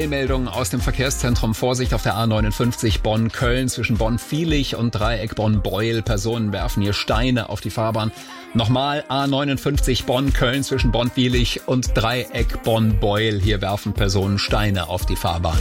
Eilmeldung aus dem Verkehrszentrum. Vorsicht auf der A59 Bonn-Köln zwischen Bonn-Viehlich und Dreieck Bonn-Beuel. Personen werfen hier Steine auf die Fahrbahn. Nochmal A59 Bonn-Köln zwischen Bonn-Viehlich und Dreieck Bonn-Beuel. Hier werfen Personen Steine auf die Fahrbahn.